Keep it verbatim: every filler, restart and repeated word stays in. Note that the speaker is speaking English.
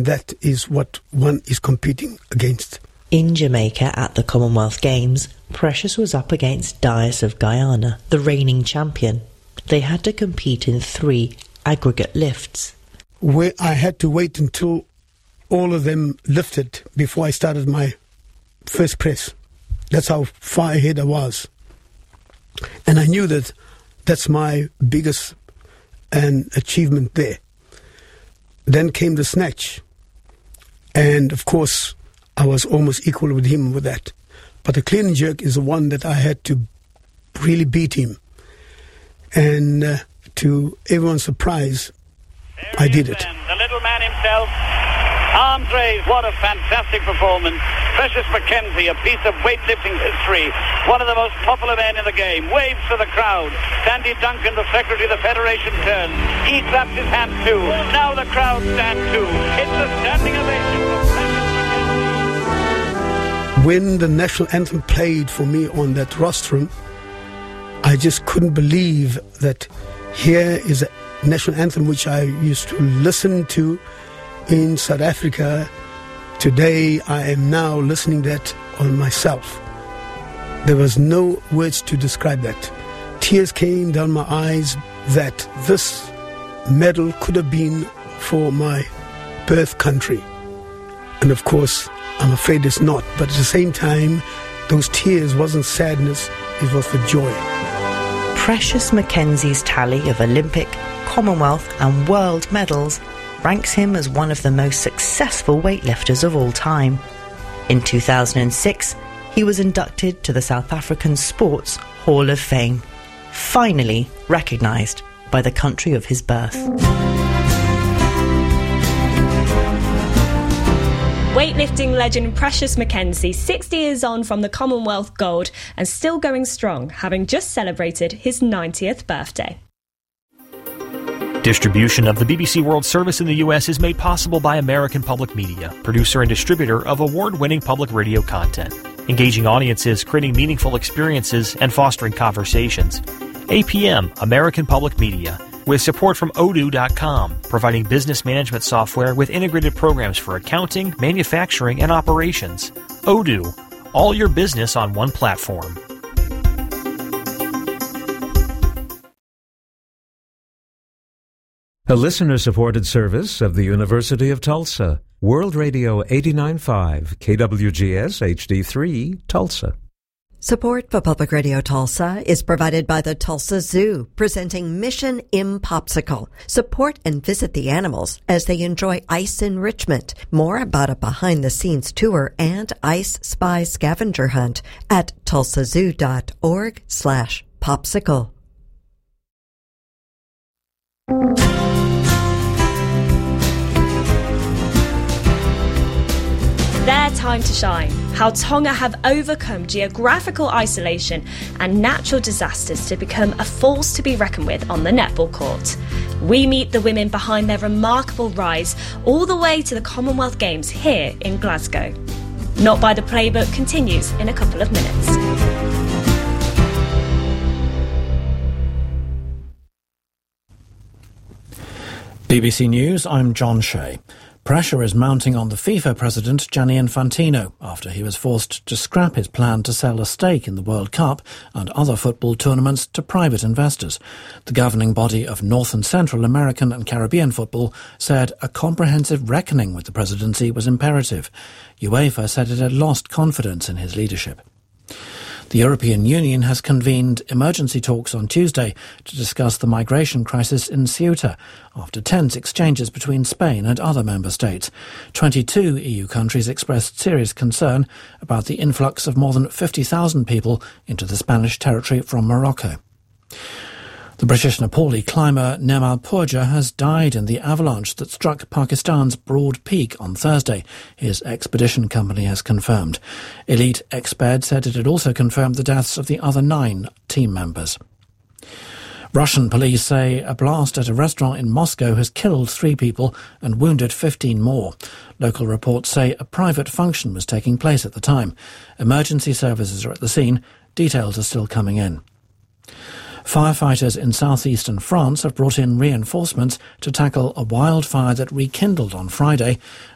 and that is what one is competing against. In Jamaica at the Commonwealth Games, Precious was up against Dias of Guyana, the reigning champion. They had to compete in three aggregate lifts. Where I had to wait until all of them lifted before I started my first press. That's how far ahead I was. And I knew that that's my biggest an achievement there. Then came the snatch. And of course, I was almost equal with him with that. But the clean and jerk is the one that I had to really beat him. And uh, to everyone's surprise, I did it. Then, the little man himself, arms raised, what a fantastic performance. Precious McKenzie, a piece of weightlifting history, one of the most popular men in the game, waves to the crowd. Sandy Duncan, the secretary of the federation, turns. He claps his hands too. Now the crowd stand too. It's a standing ovation for Precious McKenzie. When the national anthem played for me on that rostrum, I just couldn't believe that here is a national anthem which I used to listen to in South Africa. Today I am now listening that on myself. There was no words to describe that. Tears came down my eyes that this medal could have been for my birth country. And of course, I'm afraid it's not. But at the same time, those tears wasn't sadness, it was for joy. Precious McKenzie's tally of Olympic, Commonwealth and World medals ranks him as one of the most successful weightlifters of all time. In two thousand six, he was inducted to the South African Sports Hall of Fame, finally recognised by the country of his birth. Weightlifting legend Precious McKenzie, sixty years on from the Commonwealth Gold and still going strong, having just celebrated his ninetieth birthday. Distribution of the B B C World Service in the U S is made possible by American Public Media, producer and distributor of award-winning public radio content, engaging audiences, creating meaningful experiences, and fostering conversations. A P M, American Public Media, with support from Odoo dot com, providing business management software with integrated programs for accounting, manufacturing, and operations. Odoo, all your business on one platform. A listener-supported service of the University of Tulsa. World Radio eighty-nine point five, K W G S H D three, Tulsa. Support for Public Radio Tulsa is provided by the Tulsa Zoo, presenting Mission Impopsicle. Support and visit the animals as they enjoy ice enrichment. More about a behind-the-scenes tour and Ice Spy scavenger hunt at tulsazoo.org slash popsicle. Their time to shine. How Tonga have overcome geographical isolation and natural disasters to become a force to be reckoned with on the netball court. We meet the women behind their remarkable rise all the way to the Commonwealth Games here in Glasgow. Not by the Playbook continues in a couple of minutes. B B C News, I'm John Shea. Pressure is mounting on the FIFA president Gianni Infantino after he was forced to scrap his plan to sell a stake in the World Cup and other football tournaments to private investors. The governing body of North and Central American and Caribbean football said a comprehensive reckoning with the presidency was imperative. UEFA said it had lost confidence in his leadership. The European Union has convened emergency talks on Tuesday to discuss the migration crisis in Ceuta after tense exchanges between Spain and other member states. twenty-two E U countries expressed serious concern about the influx of more than fifty thousand people into the Spanish territory from Morocco. The British Nepali climber Nemal Purja has died in the avalanche that struck Pakistan's Broad Peak on Thursday, his expedition company has confirmed. Elite Exped said it had also confirmed the deaths of the other nine team members. Russian police say a blast at a restaurant in Moscow has killed three people and wounded fifteen more. Local reports say a private function was taking place at the time. Emergency services are at the scene. Details are still coming in. Firefighters in southeastern France have brought in reinforcements to tackle a wildfire that rekindled on Friday.